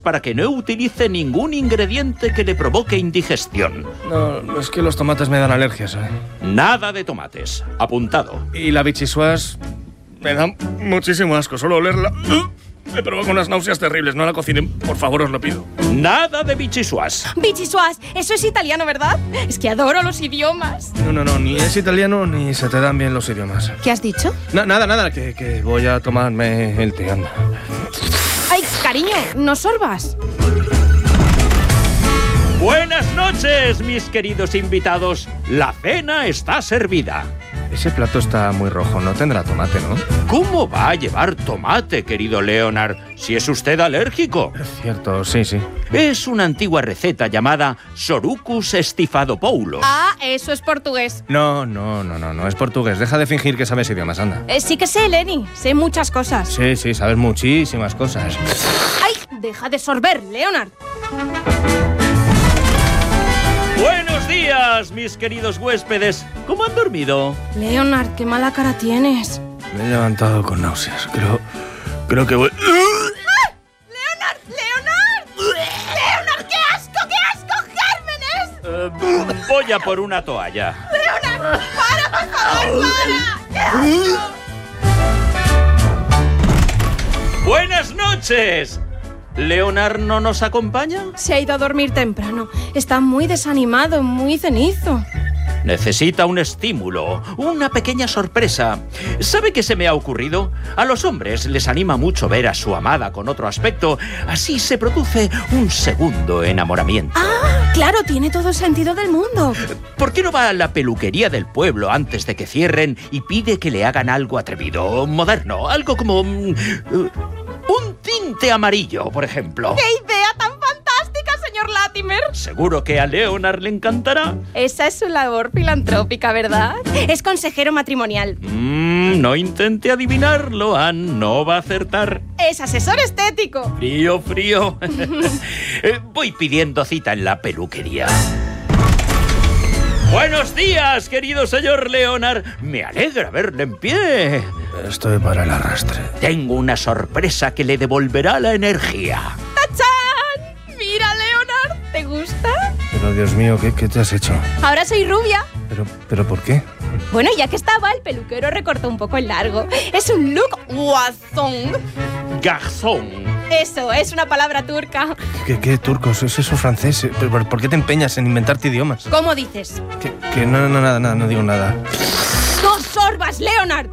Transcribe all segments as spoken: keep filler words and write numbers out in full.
para que no utilice ningún ingrediente que le provoque indigestión. No, es que los tomates me dan alergias, ¿eh? Nada de tomates. Apuntado. Y la bichisuas me da muchísimo asco. Solo olerla me provoca unas náuseas terribles. No la cocinen, por favor, os lo pido. Nada de bichisuas. Bichisuas, eso es italiano, ¿verdad? Es que adoro los idiomas. No, no, no, ni es italiano ni se te dan bien los idiomas. ¿Qué has dicho? Na- nada, nada, que, que voy a tomarme el té, anda. Ay, cariño, no sorbas. Buenas noches, mis queridos invitados. La cena está servida. Ese plato está muy rojo, no tendrá tomate, ¿no? ¿Cómo va a llevar tomate, querido Leonard, si es usted alérgico? Es cierto, sí, sí. Es una antigua receta llamada Sorucus Stifadopoulos. Ah, eso es portugués. No, no, no, no, no es portugués. Deja de fingir que sabes idiomas, anda. Eh, sí que sé, Lenny. Sé muchas cosas. Sí, sí, sabes muchísimas cosas. ¡Ay! Deja de sorber, Leonard. Buenos días, mis queridos huéspedes. ¿Cómo han dormido? Leonard, qué mala cara tienes. Me he levantado con náuseas. Creo, creo que voy... ¡Ah! ¡Leonard! ¡Leonard! ¡Leonard, qué asco, qué asco! ¡Gérmenes! Eh, voy a por una toalla. ¡Leonard! ¡Para, por favor, para! ¡Qué asco! ¡Buenas noches! ¿Leonard no nos acompaña? Se ha ido a dormir temprano. Está muy desanimado, muy cenizo. Necesita un estímulo, una pequeña sorpresa. ¿Sabe qué se me ha ocurrido? A los hombres les anima mucho ver a su amada con otro aspecto. Así se produce un segundo enamoramiento. ¡Ah! Claro, tiene todo el sentido del mundo. ¿Por qué no va a la peluquería del pueblo antes de que cierren y pide que le hagan algo atrevido, moderno, algo como... mm, un tinte amarillo, por ejemplo? ¡Qué idea tan fantástica, señor Latimer! Seguro que a Leonard le encantará. Esa es su labor filantrópica, ¿verdad? Es consejero matrimonial. Mm, no intente adivinarlo, Anne, no va a acertar. Es asesor estético. Frío, frío. Eh, Voy pidiendo cita en la peluquería. Buenos días, querido señor Leonard. Me alegra verle en pie. Estoy para el arrastre. Tengo una sorpresa que le devolverá la energía. ¡Tachán! Mira, Leonard, ¿te gusta? Pero Dios mío, ¿qué, qué te has hecho? Ahora soy rubia. Pero, pero ¿por qué? Bueno, ya que estaba, el peluquero recortó un poco el largo. Es un look guasón. Garzón. Eso, es una palabra turca. ¿Qué, qué turcos? ¿Es eso francés? ¿Pero por, por qué te empeñas en inventarte idiomas? ¿Cómo dices? Que, que no, no, nada, nada, no digo nada. ¡No sorbas, Leonard!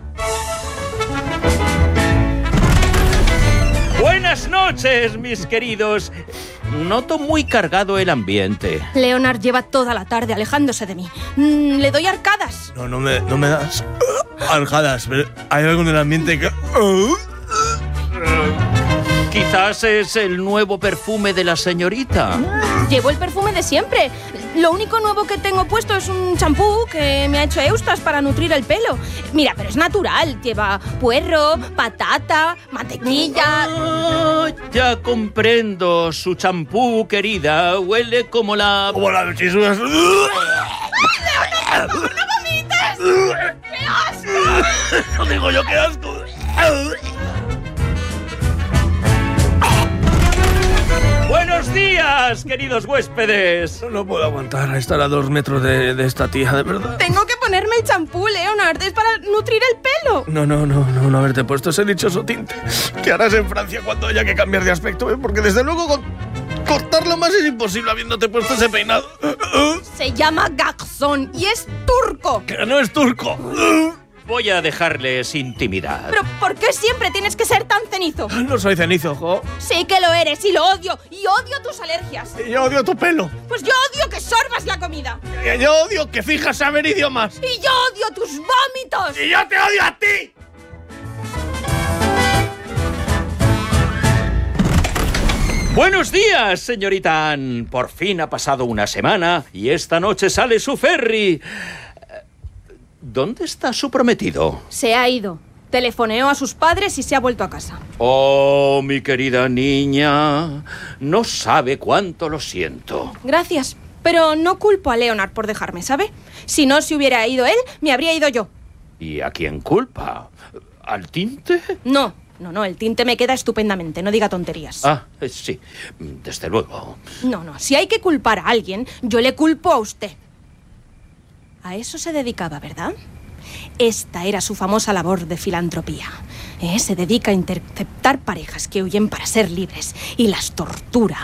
Buenas noches, mis queridos. Noto muy cargado el ambiente. Leonard lleva toda la tarde alejándose de mí. Mm, le doy arcadas. No, no me, no me das arcadas, pero hay algo en el ambiente que... Quizás es el nuevo perfume de la señorita. Llevo el perfume de siempre. Lo único nuevo que tengo puesto es un champú que me ha hecho Eustas para nutrir el pelo. Mira, pero es natural. Lleva puerro, patata, mantequilla... Ah, ya comprendo. Su champú, querida, huele como la... Como la bichisuas. ¡No vomites! ¡Qué asco! No digo yo qué asco. ¡Buenos días, queridos huéspedes! No, no puedo aguantar a estar a dos metros de, de esta tía, de verdad. Tengo que ponerme el champú, Leonard. Es para nutrir el pelo. No, no, no, no, no haberte puesto ese dichoso tinte. ¿Qué harás en Francia cuando haya que cambiar de aspecto? ¿Eh? Porque desde luego con- cortarlo más es imposible habiéndote puesto ese peinado. Se llama Garzón y es turco. ¡Que no es turco! Voy a dejarles intimidad. ¿Pero por qué siempre tienes que ser tan cenizo? No soy cenizo, jo. Sí que lo eres y lo odio. Y odio tus alergias. Y yo odio tu pelo. Pues yo odio que sorbas la comida. Y yo odio que fijas saber idiomas. Y yo odio tus vómitos. ¡Y yo te odio a ti! Buenos días, señorita Anne. Por fin ha pasado una semana y esta noche sale su ferry. ¿Dónde está su prometido? Se ha ido. Telefoneó a sus padres y se ha vuelto a casa. Oh, mi querida niña, no sabe cuánto lo siento. Gracias. Pero no culpo a Leonard por dejarme, ¿sabe? Si no se hubiera ido él, me habría ido yo. ¿Y a quién culpa? ¿Al tinte? No, No, no, el tinte me queda estupendamente, no diga tonterías. Ah, eh, sí, desde luego. No, no, si hay que culpar a alguien, yo le culpo a usted. A eso se dedicaba, ¿verdad? Esta era su famosa labor de filantropía. ¿Eh? Se dedica a interceptar parejas que huyen para ser libres y las tortura